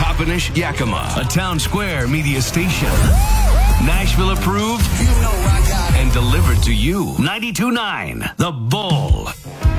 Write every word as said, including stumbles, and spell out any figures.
Toppenish, Yakima, a Town Square media station. Nashville approved You know I got it. and delivered to you. ninety-two point nine The Bull.